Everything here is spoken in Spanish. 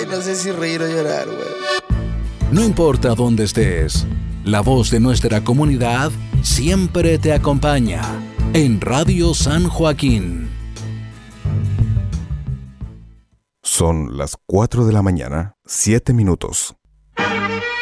no sé si reír o llorar, güey. No importa dónde estés, la voz de nuestra comunidad siempre te acompaña en Radio San Joaquín. Son las 4 de la mañana, 7 minutos.